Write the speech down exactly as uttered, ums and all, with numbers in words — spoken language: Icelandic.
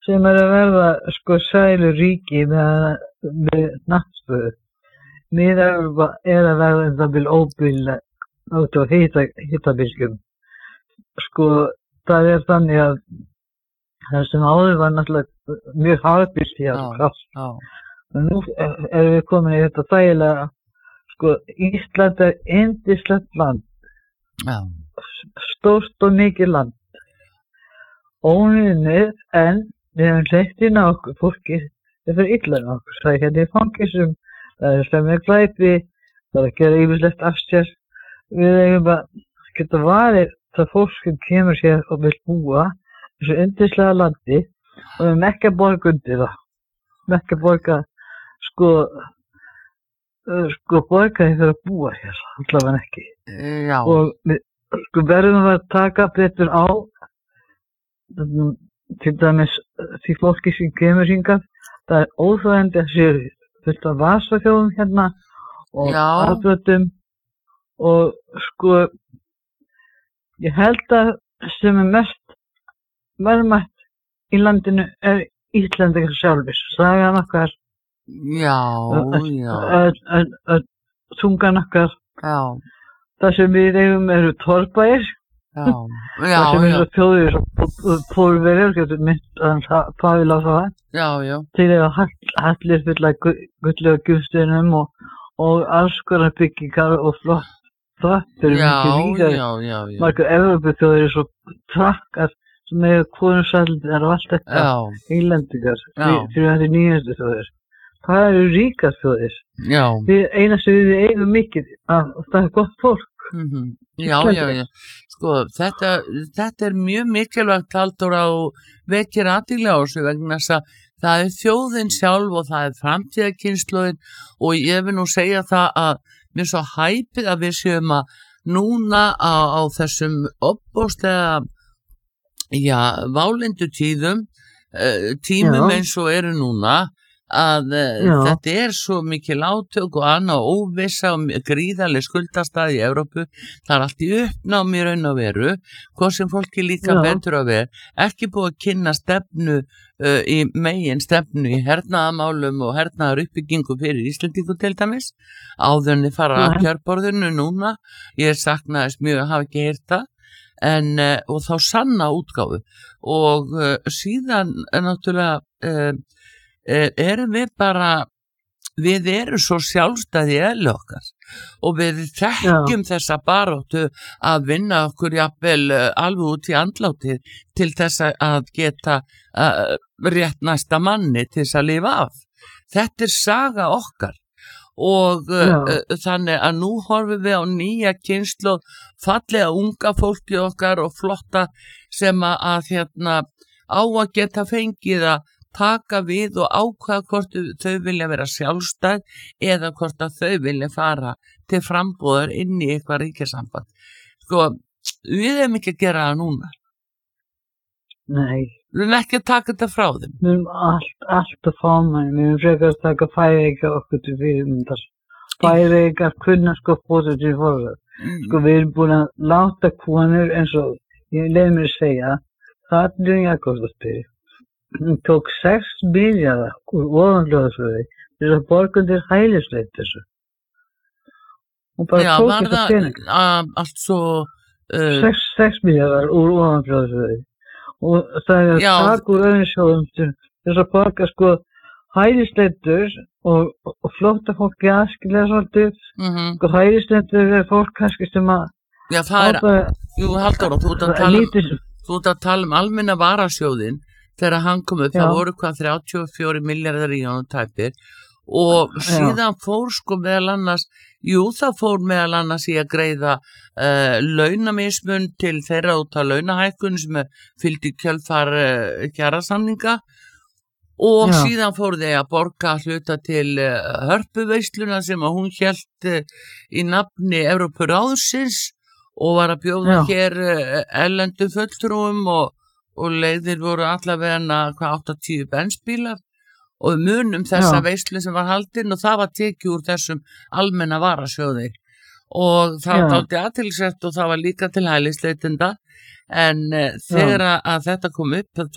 sem er að verða sko sælu ríki með, með nattstöðu. Mið-Evrópa er að verða um það bil óbýrleg út á hita, hitabylgjum. Sko það er þannig að það sem áður var náttúrulega mjög harðbýrt hér og kraft. Og nú erum við komin í þetta þægilega, sko Ísland er yndislegt land. Já. Stórt og mikið land. Ónunnið en við hefum hleypt inn á okkur fólki, það fyrir illa en okkur. Það er hérna í fangelsum, það er slemmið glæpi, það er að gera ýmislegt af sér. Við eigum að geta varið það fólk sem kemur sér og vil búa þessu yndislega landi og við erum ekki að borga undir það. Við erum ekki að borga, sko, sko borga því fyrir að búa hér, allavega ekki. Já. Og við sko verðum að taka betur á til dæmis því fólki sem kemur hingað. Það er óþægindi að sé fullt af vasafjóðum hérna og afbröndum og sko ég held að sem er mest verðmætt í landinu er Íslendingar sjálfir, sagan okkar, já, já, tungan okkar, já. Það sem við eigum eru torfbæir, já, já, það sem já. eru þjóðir og pólverjar, getur mynd að Pavel á það, já, já. Til að hallir fulla gulli og gufsteinum og, og alls konar byggingar og flott þvattur, já, já, já, já. Margar Evrópuþjóðir er svo trakkar sem eru konungsaldar og allt þetta Englendingar, fyrir þetta nýjastu þjóðir. Það eru ríkar þjóðir. Já. Við einast við við eigum mikið að það er gott fólk. Mm-hmm. Já, já, já. Sko, þetta, þetta er mjög mikilvægt Halldóra og vekir athygli á þessu vegna þess að það er þjóðin sjálf og það er framtíðarkynslóðin og ég vil nú segja það að mér er svo hæpið að við séum að núna á, á þessum opbóðslega já, válindu tíðum uh, tímum já. Eins og eru núna að uh, þetta er svo mikil átök og annað óvissa og gríðarleg skuldastaði í Evrópu, það er allt í uppnámi í raun og veru, hvað sem fólki líka já. Betur að vera, ekki búið að kynna stefnu uh, í megin stefnu í hernaðamálum og hernaðar uppbyggingu fyrir Íslendingu til dæmis, áðurni fara að kjörborðinu núna, ég saknaðist mjög að hafa ekki heyrt það, en uh, og þá sanna útgáfu og uh, síðan er náttúrulega uh, erum við bara við erum svo sjálfstæði eðli okkar og við þekkjum þessa baráttu að vinna okkur jafnvel alveg út í andlátið til þess að geta uh, rétt næsta manni til þess að lifa af. Þetta er saga okkar og uh, uh, þannig að nú horfum við á nýja kynslóð, fallega unga fólki okkar og flotta sem að, að hérna á að geta fengið að taka við og ákvaða hvort þau vilja vera sjálfstæð eða hvort að þau vilja fara til frambúðar inn í eitthvað ríkjasamband. Sko, við erum ekki að gera það núna. Nei. Við erum ekki að taka þetta frá þeim. Við erum allt, allt að fá mann. Við erum frekar að taka Færeyingar okkur til fyrirmyndar. Færeyingar kunna sko bóta til forðar. Mm. Sko, við erum búin að láta konur eins og, ég leið mér að segja, Katrín Jakobsdóttir. Hún tók sex milljarða úr ofanflóðasjóði til að borga undir hælisleið þessu. Hún bara já, tók þetta pening. Já, var það allt svo... Uh, sex, sex milljarðar úr ofanflóðasjóði. Og það er að taka úr öðrum sjóðum til þess að borga sko hælisleitur og, og flótta fólki aðskilja svolítið. Mm-hmm. Sko hælisleitur er fólk kannski sem að... Já, það er... Ábæða, jú, Halldóra, þú ert að tala um, þú ert að tala um almenna varasjóðin. Þegar hann kom upp, það voru hvað þrjátíu og fjórir milljarðar í honum tæpir og já. Síðan fór sko meðal annars, jú það fór meðal annars í að greiða uh, launamismun til þeirra út af launahækkun sem fylgdi kjölfar uh, kjarasamninga og já. Síðan fór þeir að borga hluta til uh, hörpuveisluna sem að hún hélt uh, í nafni Evrópuráðsins og var að bjóða já. Hér uh, erlendu fulltrúum og og leiðir voru allavega hvað áttatíu bensbílar og munum þessa já. Veislu sem var haldin og það var tekið úr þessum almenna varasjóði og það var dálítið athyglisvert og það var líka til hælisleitenda en uh, þegar að þetta kom upp